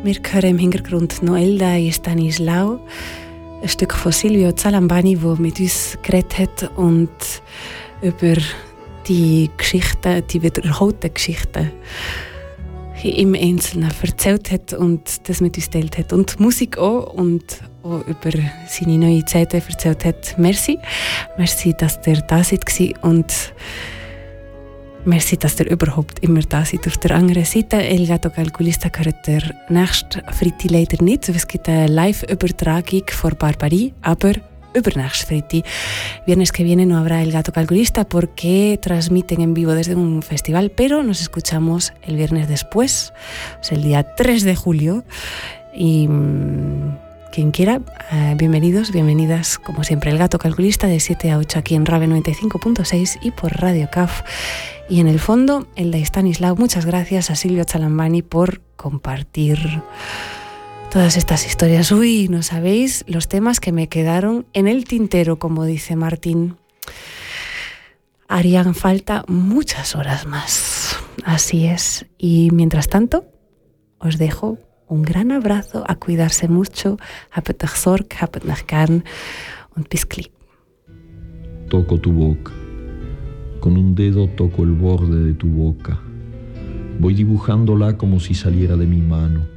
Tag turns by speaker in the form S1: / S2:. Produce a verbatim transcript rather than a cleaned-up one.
S1: Wir hören im Hintergrund Noelda y Stanislao, ein Stück von Silvio Zalambani, der mit uns geredet hat und über die Geschichten, die wiederholten Geschichten im Einzelnen erzählt hat und das mit uns geteilt hat. Und Musik auch und auch über seine neue C D erzählt hat. Merci. Merci, dass ihr da seid und merci, dass ihr überhaupt immer da seid. Auf der anderen Seite, El Gato Calculista hört ihr nächsten Freitag leider nicht. Es gibt eine Live-Übertragung von Barbarie, aber übernächsten Freitag. Viernes que viene no habrá El Gato Calculista porque transmiten en vivo desde un festival, pero nos escuchamos el viernes después, o sea, el día tres de julio. Y mmm, quien quiera, eh, bienvenidos, bienvenidas, como siempre, El Gato Calculista de siete a ocho aquí en Rave noventa y cinco punto seis y por Radio C A F. Y en el fondo, el de Stanislao. Muchas gracias a Silvio Zalambani por compartir todas estas historias. Uy, no sabéis los temas que me quedaron en el tintero, como dice Martín. Harían falta muchas horas más. Así es. Y mientras tanto, os dejo un gran abrazo, a cuidarse mucho, habt euch Sorge, habt euch gern und bis gleich.
S2: Toco tu boca. Con un dedo toco el borde de tu boca. Voy dibujándola como si saliera de mi mano.